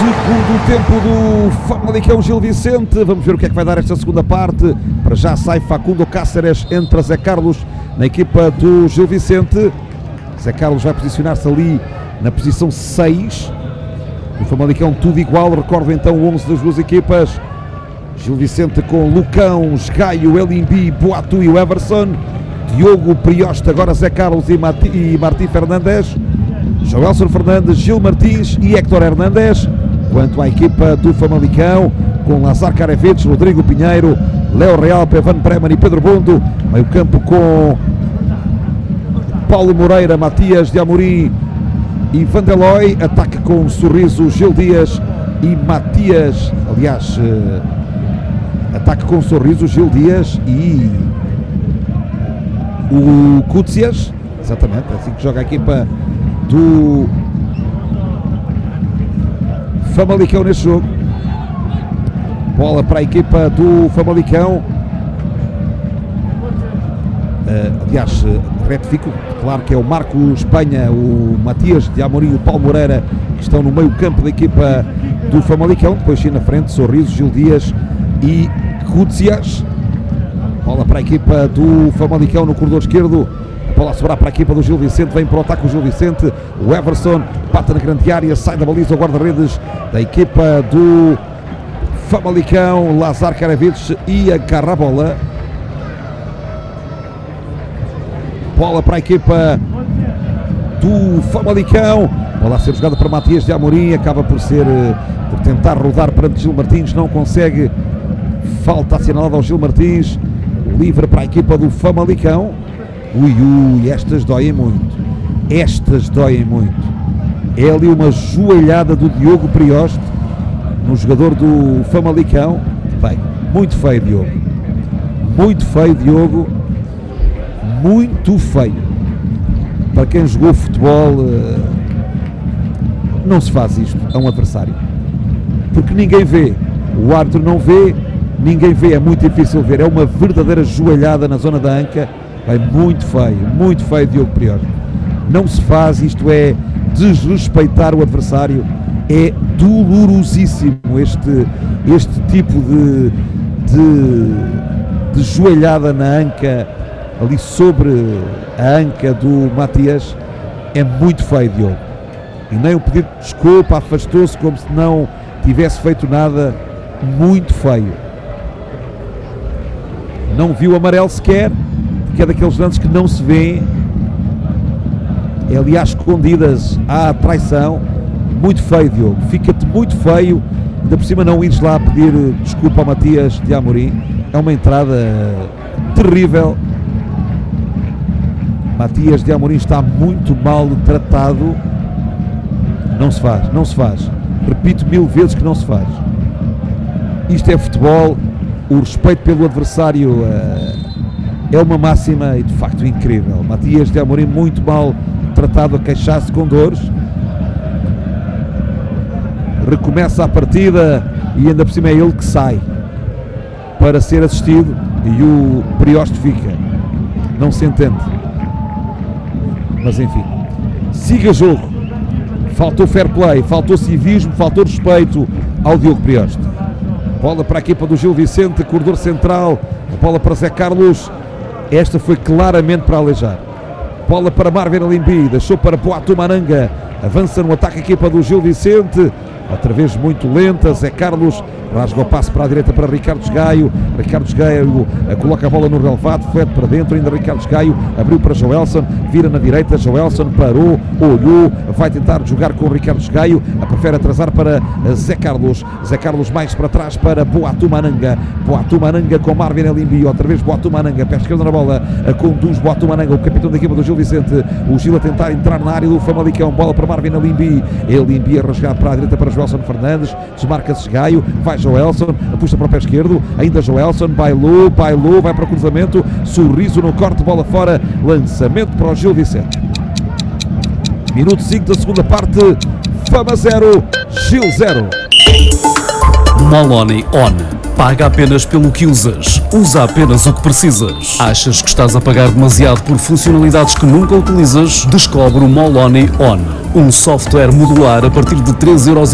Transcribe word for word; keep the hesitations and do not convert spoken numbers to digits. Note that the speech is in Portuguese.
Segundo tempo do Famalicão Gil Vicente. Vamos ver o que é que vai dar esta segunda parte. Para já sai Facundo Cáceres, entra Zé Carlos na equipa do Gil Vicente. Zé Carlos vai posicionar-se ali na posição seis. O Famalicão tudo igual, recordo então o onze das duas equipas. Gil Vicente com Lucão, Gaio, Elimbi, Boatu e o Everson. Diogo Prioste, agora Zé Carlos e Marti, e Martim Fernandes. Joelson Fernandes, Gil Martins e Héctor Hernández. Quanto à equipa do Famalicão, com Lazar Carevetes, Rodrigo Pinheiro, Léo Real, Pevan Preman e Pedro Bondo. Meio campo com Paulo Moreira, Matias de Amorim e Vandeloy. Ataque com Sorriso, Gil Dias e Matias. Aliás, ataque com Sorriso, Gil Dias e o Cútsias. Exatamente, é assim que joga a equipa do Famalicão neste jogo. Bola para a equipa do Famalicão. Uh, aliás, uh, retifico, claro que é o Marco Espanha, o Matias de Amorim e o Paulo Moreira que estão no meio campo da equipa do Famalicão. Depois sim na frente, Sorriso, Gil Dias e Cútsias. Bola para a equipa do Famalicão no corredor esquerdo. Bola a sobrar para a equipa do Gil Vicente, vem para o ataque o Gil Vicente, o Everson bate na grande área, sai da baliza o guarda-redes da equipa do Famalicão, Lazar Karavic e agarra a bola. Bola para a equipa do Famalicão, bola a ser jogada para Matias de Amorim, acaba por ser, por tentar rodar perante Gil Martins, não consegue, falta assinalada ao Gil Martins, livre para a equipa do Famalicão. Ui, ui, estas doem muito, estas doem muito. É ali uma joelhada do Diogo Prioste no jogador do Famalicão. Bem, muito feio, Diogo, muito feio, Diogo, muito feio. Para quem jogou futebol, não se faz isto a um adversário, porque ninguém vê, o árbitro não vê, ninguém vê, é muito difícil ver, é uma verdadeira joelhada na zona da anca. É muito feio, muito feio, Diogo Prioste. Não se faz, isto é desrespeitar o adversário, é dolorosíssimo este, este tipo de, de, de joelhada na anca, ali sobre a anca do Matias, é muito feio, Diogo. E nem o pedido de desculpa, afastou-se como se não tivesse feito nada, muito feio. Não viu o amarelo sequer, que é daqueles lances que não se vê, é ali às escondidas, há traição. Muito feio, Diogo, fica-te muito feio, ainda por cima não ires lá pedir desculpa ao Matias de Amorim, é uma entrada terrível. Matias de Amorim está muito mal tratado, não se faz, não se faz, repito mil vezes que não se faz. Isto é futebol, o respeito pelo adversário uh, é uma máxima e de facto incrível. Matias de Amorim muito mal tratado, a queixar-se com dores. Recomeça a partida e ainda por cima é ele que sai para ser assistido e o Prioste fica. Não se entende. Mas enfim, siga jogo. Faltou fair play, faltou civismo, faltou respeito ao Diogo Prioste. Bola para a equipa do Gil Vicente, corredor central, a bola para Zé Carlos. Esta foi claramente para aleijar. Bola para Marvin Elimbi, deixou para Boatu Mananga, avança no ataque a equipa do Gil Vicente, outra vez muito lenta, Zé Carlos rasga o passe para a direita para Ricardo Gaio, Ricardo Gaio coloca a bola no relevado, foi para dentro, ainda Ricardo Gaio abriu para Joelson, vira na direita, Joelson parou, olhou, vai tentar jogar com o Ricardo Gaio, prefere atrasar para Zé Carlos, Zé Carlos mais para trás para Boatu Mananga, Boatu Mananga com Marvin Elimbi, outra vez Boatu Mananga, pé esquerda na bola, conduz Boatu Mananga, o capitão da equipa do Gil Vicente, o Gil a tentar entrar na área do Famalicão, bola para Marvin Elimbi, Elimbi a rasgar para a direita para Joelson Fernandes, desmarca-se Gaio, vai Joelson, puxa para o pé esquerdo, ainda Joelson, bailou, bailou, vai para o cruzamento, Sorriso no corte, bola fora, lançamento para o Gil Vicente. Minuto cinco da segunda parte, Fama zero, Gil zero. Moloni On. Paga apenas pelo que usas. Usa apenas o que precisas. Achas que estás a pagar demasiado por funcionalidades que nunca utilizas? Descobre o Moloni On. Um software modular a partir de três euros